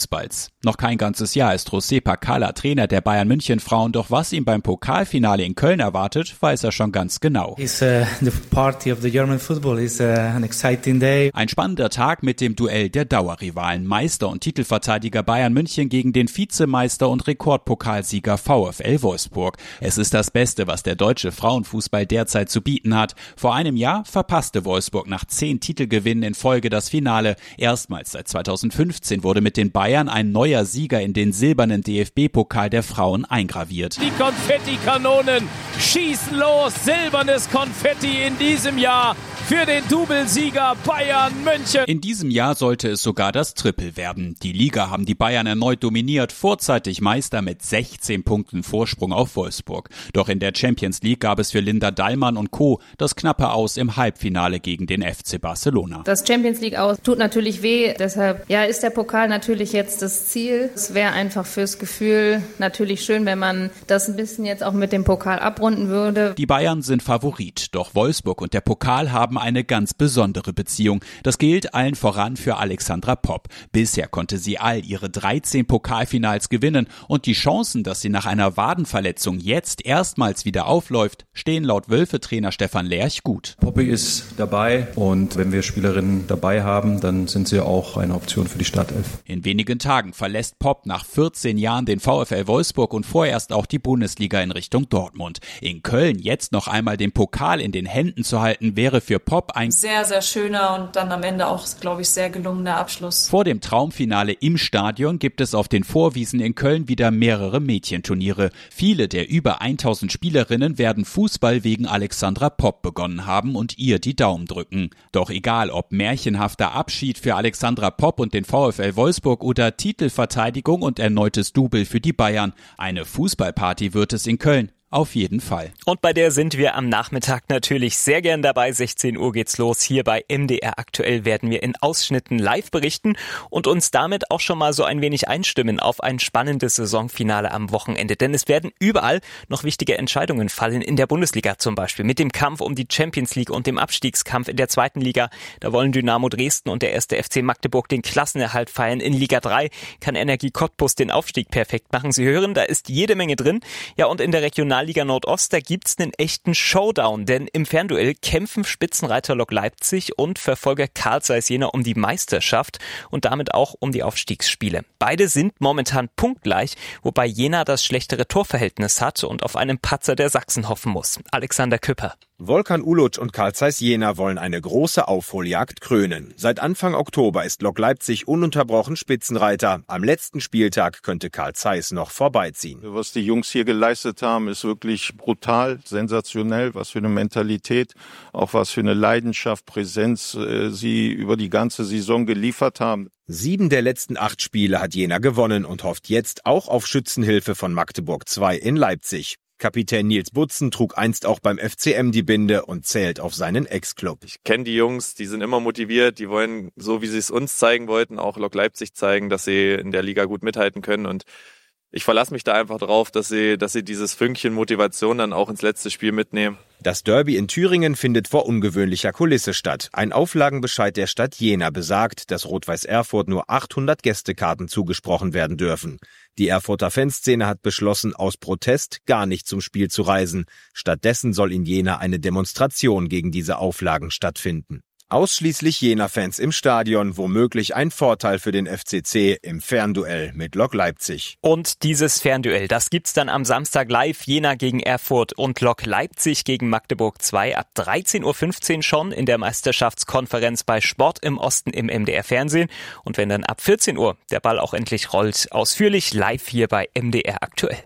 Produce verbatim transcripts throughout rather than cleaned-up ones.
Fußballs. Noch kein ganzes Jahr ist José Pacala Trainer der Bayern München Frauen, doch was ihm beim Pokalfinale in Köln erwartet, weiß er schon ganz genau. It's, uh, the party of the German football is, uh, an exciting day. Ein spannender Tag mit dem Duell der Dauerrivalen. Meister und Titelverteidiger Bayern München gegen den Vizemeister und Rekordpokalsieger VfL Wolfsburg. Es ist das Beste, was der deutsche Frauenfußball derzeit zu bieten hat. Vor einem Jahr verpasste Wolfsburg nach zehn Titelgewinnen in Folge das Finale. Erstmals seit zweitausendfünfzehn wurde mit den Bayern ein neuer Sieger in den silbernen D F B-Pokal der Frauen eingraviert. Die Konfettikanonen schießen los. Silbernes Konfetti in diesem Jahr für den Doublesieger Bayern München. In diesem Jahr sollte es sogar das Triple werden. Die Liga haben die Bayern erneut dominiert, vorzeitig Meister mit sechzehn Punkten Vorsprung auf Wolfsburg. Doch in der Champions League gab es für Linda Dallmann und Co. das knappe Aus im Halbfinale gegen den F C Barcelona. Das Champions League Aus tut natürlich weh, deshalb ja, ist der Pokal natürlich jetzt das Ziel. Es wäre einfach fürs Gefühl natürlich schön, wenn man das ein bisschen jetzt auch mit dem Pokal abrunden würde. Die Bayern sind Favorit, doch Wolfsburg und der Pokal haben eine ganz besondere Beziehung. Das gilt allen voran für Alexandra Popp. Bisher konnte sie all ihre dreizehn Pokalfinals gewinnen und die Chancen, dass sie nach einer Wadenverletzung jetzt erstmals wieder aufläuft, stehen laut Wölfe-Trainer Stefan Lerch gut. Poppy ist dabei und wenn wir Spielerinnen dabei haben, dann sind sie auch eine Option für die Startelf. In wenigen Tagen verlässt Popp nach vierzehn Jahren den VfL Wolfsburg und vorerst auch die Bundesliga in Richtung Dortmund. In Köln jetzt noch einmal den Pokal in den Händen zu halten, wäre für Popp ein sehr, sehr schöner und dann am Ende auch, glaube ich, sehr gelungener Abschluss. Vor dem Traumfinale im Stadion gibt es auf den Vorwiesen in Köln wieder mehrere Mädchenturniere. Viele der über tausend Spielerinnen werden Fußball wegen Alexandra Popp begonnen haben und ihr die Daumen drücken. Doch egal, ob märchenhafter Abschied für Alexandra Popp und den VfL Wolfsburg oder Titelverteidigung und erneutes Double für die Bayern, eine Fußballparty wird es in Köln. Auf jeden Fall. Und bei der sind wir am Nachmittag natürlich sehr gern dabei. sechzehn Uhr geht's los. Hier bei M D R Aktuell werden wir in Ausschnitten live berichten und uns damit auch schon mal so ein wenig einstimmen auf ein spannendes Saisonfinale am Wochenende. Denn es werden überall noch wichtige Entscheidungen fallen. In der Bundesliga zum Beispiel mit dem Kampf um die Champions League und dem Abstiegskampf in der zweiten Liga. Da wollen Dynamo Dresden und der erste F C Magdeburg den Klassenerhalt feiern. In Liga drei kann Energie Cottbus den Aufstieg perfekt machen. Sie hören, da ist jede Menge drin. Ja, und in der Regional Liga Nordost, da gibt's einen echten Showdown, denn im Fernduell kämpfen Spitzenreiter Lok Leipzig und Verfolger Carl Zeiss Jena um die Meisterschaft und damit auch um die Aufstiegsspiele. Beide sind momentan punktgleich, wobei Jena das schlechtere Torverhältnis hat und auf einen Patzer der Sachsen hoffen muss. Alexander Küpper. Volkan Uluc und Carl Zeiss Jena wollen eine große Aufholjagd krönen. Seit Anfang Oktober ist Lok Leipzig ununterbrochen Spitzenreiter. Am letzten Spieltag könnte Carl Zeiss noch vorbeiziehen. Was die Jungs hier geleistet haben, ist wirklich brutal, sensationell. Was für eine Mentalität, auch was für eine Leidenschaft, Präsenz äh, sie über die ganze Saison geliefert haben. Sieben der letzten acht Spiele hat Jena gewonnen und hofft jetzt auch auf Schützenhilfe von Magdeburg zwei in Leipzig. Kapitän Nils Butzen trug einst auch beim F C M die Binde und zählt auf seinen Ex-Club. Ich kenne die Jungs, die sind immer motiviert, die wollen, so wie sie es uns zeigen wollten, auch Lok Leipzig zeigen, dass sie in der Liga gut mithalten können und ich verlasse mich da einfach drauf, dass sie, dass sie dieses Fünkchen Motivation dann auch ins letzte Spiel mitnehmen. Das Derby in Thüringen findet vor ungewöhnlicher Kulisse statt. Ein Auflagenbescheid der Stadt Jena besagt, dass Rot-Weiß Erfurt nur achthundert Gästekarten zugesprochen werden dürfen. Die Erfurter Fanszene hat beschlossen, aus Protest gar nicht zum Spiel zu reisen. Stattdessen soll in Jena eine Demonstration gegen diese Auflagen stattfinden. Ausschließlich Jena-Fans im Stadion, womöglich ein Vorteil für den F C C im Fernduell mit Lok Leipzig. Und dieses Fernduell, das gibt's dann am Samstag live. Jena gegen Erfurt und Lok Leipzig gegen Magdeburg zwei ab dreizehn Uhr fünfzehn schon in der Meisterschaftskonferenz bei Sport im Osten im M D R Fernsehen. Und wenn dann ab vierzehn Uhr der Ball auch endlich rollt, ausführlich live hier bei M D R Aktuell.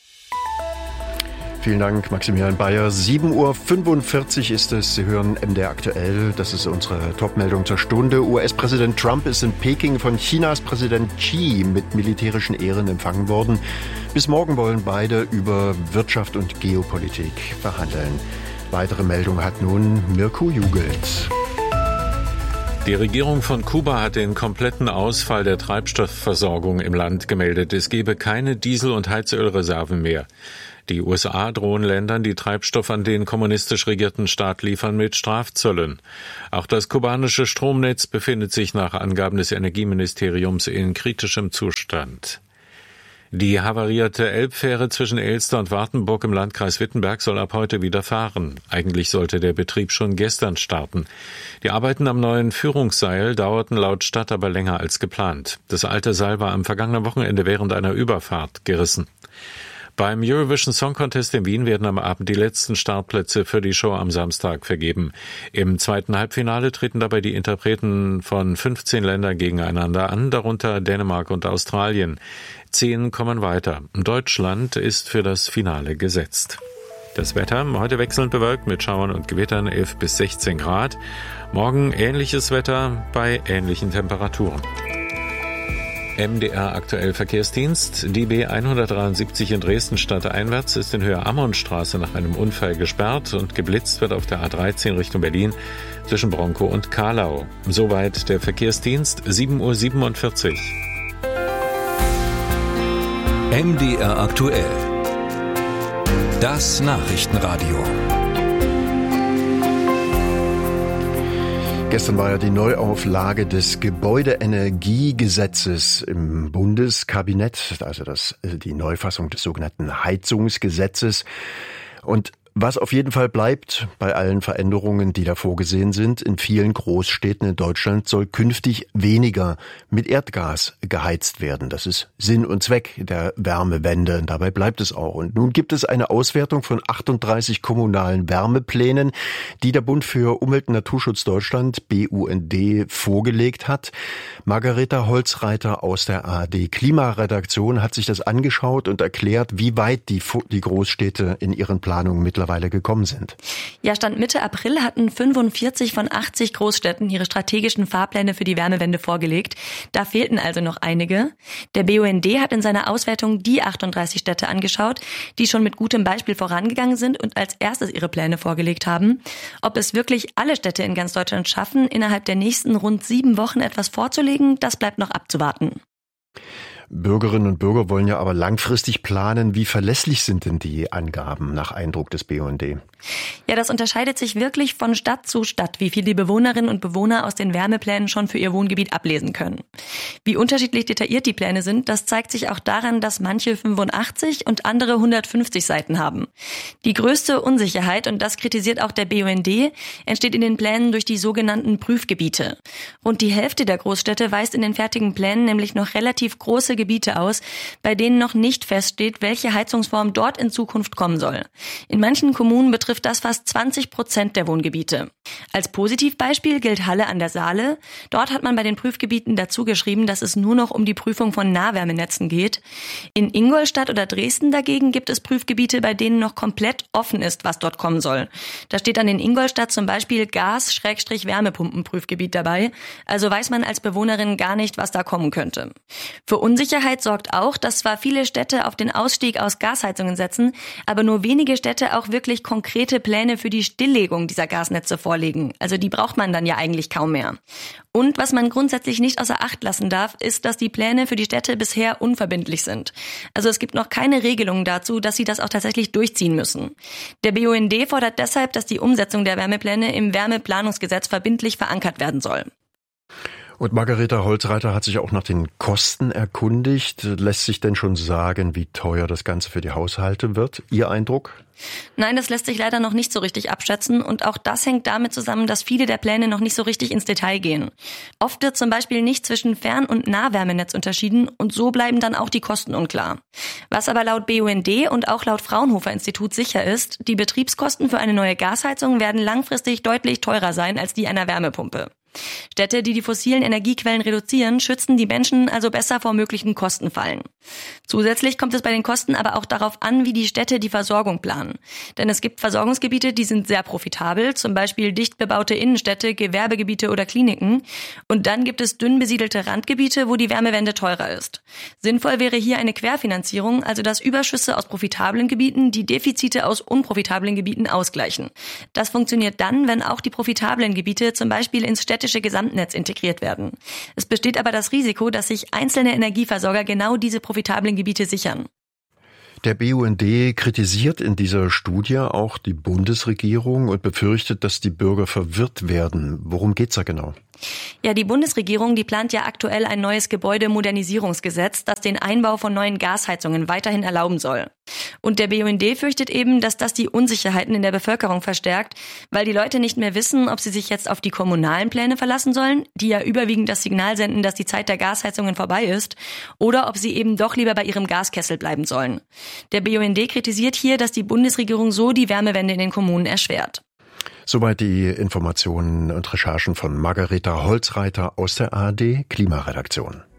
Vielen Dank, Maximilian Bayer. sieben Uhr fünfundvierzig ist es. Sie hören M D R Aktuell. Das ist unsere Top-Meldung zur Stunde. U S-Präsident Trump ist in Peking von Chinas Präsident Xi mit militärischen Ehren empfangen worden. Bis morgen wollen beide über Wirtschaft und Geopolitik verhandeln. Weitere Meldung hat nun Mirko Jugelt. Die Regierung von Kuba hat den kompletten Ausfall der Treibstoffversorgung im Land gemeldet. Es gebe keine Diesel- und Heizölreserven mehr. Die U S A drohen Ländern, die Treibstoff an den kommunistisch regierten Staat liefern, mit Strafzöllen. Auch das kubanische Stromnetz befindet sich nach Angaben des Energieministeriums in kritischem Zustand. Die havarierte Elbfähre zwischen Elster und Wartenburg im Landkreis Wittenberg soll ab heute wieder fahren. Eigentlich sollte der Betrieb schon gestern starten. Die Arbeiten am neuen Führungsseil dauerten laut Stadt aber länger als geplant. Das alte Seil war am vergangenen Wochenende während einer Überfahrt gerissen. Beim Eurovision Song Contest in Wien werden am Abend die letzten Startplätze für die Show am Samstag vergeben. Im zweiten Halbfinale treten dabei die Interpreten von fünfzehn Ländern gegeneinander an, darunter Dänemark und Australien. Zehn kommen weiter. Deutschland ist für das Finale gesetzt. Das Wetter, heute wechselnd bewölkt mit Schauern und Gewittern, elf bis sechzehn Grad. Morgen ähnliches Wetter bei ähnlichen Temperaturen. M D R aktuell Verkehrsdienst. Die B hundertdreiundsiebzig in Dresden stadteinwärts ist in Höhe Ammonstraße nach einem Unfall gesperrt und geblitzt wird auf der A dreizehn Richtung Berlin zwischen Bronkow und Kahlau. Soweit der Verkehrsdienst, sieben Uhr siebenundvierzig. M D R aktuell. Das Nachrichtenradio. Gestern war ja die Neuauflage des Gebäudeenergiegesetzes im Bundeskabinett, also das, die Neufassung des sogenannten Heizungsgesetzes. Und was auf jeden Fall bleibt bei allen Veränderungen, die da vorgesehen sind, in vielen Großstädten in Deutschland soll künftig weniger mit Erdgas geheizt werden. Das ist Sinn und Zweck der Wärmewende. Und dabei bleibt es auch. Und nun gibt es eine Auswertung von achtunddreißig kommunalen Wärmeplänen, die der Bund für Umwelt und Naturschutz Deutschland, B U N D, vorgelegt hat. Margareta Holzreiter aus der A R D Klimaredaktion hat sich das angeschaut und erklärt, wie weit die, die Großstädte in ihren Planungen mittlerweile gekommen sind. Ja, Stand Mitte April hatten fünfundvierzig von achtzig Großstädten ihre strategischen Fahrpläne für die Wärmewende vorgelegt. Da fehlten also noch einige. Der B U N D hat in seiner Auswertung die achtunddreißig Städte angeschaut, die schon mit gutem Beispiel vorangegangen sind und als erstes ihre Pläne vorgelegt haben. Ob es wirklich alle Städte in ganz Deutschland schaffen, innerhalb der nächsten rund sieben Wochen etwas vorzulegen, das bleibt noch abzuwarten. Bürgerinnen und Bürger wollen ja aber langfristig planen. Wie verlässlich sind denn die Angaben nach Eindruck des B U N D? Ja, das unterscheidet sich wirklich von Stadt zu Stadt, wie viel die Bewohnerinnen und Bewohner aus den Wärmeplänen schon für ihr Wohngebiet ablesen können. Wie unterschiedlich detailliert die Pläne sind, das zeigt sich auch daran, dass manche fünfundachtzig und andere hundertfünfzig Seiten haben. Die größte Unsicherheit, und das kritisiert auch der B U N D, entsteht in den Plänen durch die sogenannten Prüfgebiete. Rund die Hälfte der Großstädte weist in den fertigen Plänen nämlich noch relativ große Gebiete aus, bei denen noch nicht feststeht, welche Heizungsform dort in Zukunft kommen soll. In manchen Kommunen betrifft das fast zwanzig Prozent der Wohngebiete. Als Positivbeispiel gilt Halle an der Saale. Dort hat man bei den Prüfgebieten dazu geschrieben, dass es nur noch um die Prüfung von Nahwärmenetzen geht. In Ingolstadt oder Dresden dagegen gibt es Prüfgebiete, bei denen noch komplett offen ist, was dort kommen soll. Da steht dann in Ingolstadt zum Beispiel Gas-Wärmepumpen-Prüfgebiet dabei. Also weiß man als Bewohnerin gar nicht, was da kommen könnte. Für Unsicherheit sorgt auch, dass zwar viele Städte auf den Ausstieg aus Gasheizungen setzen, aber nur wenige Städte auch wirklich konkrete Pläne für die Stilllegung dieser Gasnetze vorlegen. Also die braucht man dann ja eigentlich kaum mehr. Und was man grundsätzlich nicht außer Acht lassen darf, ist, dass die Pläne für die Städte bisher unverbindlich sind. Also es gibt noch keine Regelungen dazu, dass sie das auch tatsächlich durchziehen müssen. Der B U N D fordert deshalb, dass die Umsetzung der Wärmepläne im Wärmeplanungsgesetz verbindlich verankert werden soll. Und Margareta Holzreiter hat sich auch nach den Kosten erkundigt. Lässt sich denn schon sagen, wie teuer das Ganze für die Haushalte wird? Ihr Eindruck? Nein, das lässt sich leider noch nicht so richtig abschätzen. Und auch das hängt damit zusammen, dass viele der Pläne noch nicht so richtig ins Detail gehen. Oft wird zum Beispiel nicht zwischen Fern- und Nahwärmenetz unterschieden und so bleiben dann auch die Kosten unklar. Was aber laut B U N D und auch laut Fraunhofer Institut sicher ist, die Betriebskosten für eine neue Gasheizung werden langfristig deutlich teurer sein als die einer Wärmepumpe. Städte, die die fossilen Energiequellen reduzieren, schützen die Menschen also besser vor möglichen Kostenfallen. Zusätzlich kommt es bei den Kosten aber auch darauf an, wie die Städte die Versorgung planen. Denn es gibt Versorgungsgebiete, die sind sehr profitabel, zum Beispiel dicht bebaute Innenstädte, Gewerbegebiete oder Kliniken. Und dann gibt es dünn besiedelte Randgebiete, wo die Wärmewende teurer ist. Sinnvoll wäre hier eine Querfinanzierung, also dass Überschüsse aus profitablen Gebieten die Defizite aus unprofitablen Gebieten ausgleichen. Das funktioniert dann, wenn auch die profitablen Gebiete zum Beispiel ins Städte städtische Gesamtnetz integriert werden. Es besteht aber das Risiko, dass sich einzelne Energieversorger genau diese profitablen Gebiete sichern. Der B U N D kritisiert in dieser Studie auch die Bundesregierung und befürchtet, dass die Bürger verwirrt werden. Worum geht's da genau? Ja, die Bundesregierung, die plant ja aktuell ein neues Gebäudemodernisierungsgesetz, das den Einbau von neuen Gasheizungen weiterhin erlauben soll. Und der B U N D fürchtet eben, dass das die Unsicherheiten in der Bevölkerung verstärkt, weil die Leute nicht mehr wissen, ob sie sich jetzt auf die kommunalen Pläne verlassen sollen, die ja überwiegend das Signal senden, dass die Zeit der Gasheizungen vorbei ist, oder ob sie eben doch lieber bei ihrem Gaskessel bleiben sollen. Der B U N D kritisiert hier, dass die Bundesregierung so die Wärmewende in den Kommunen erschwert. Soweit die Informationen und Recherchen von Margareta Holzreiter aus der A R D Klimaredaktion.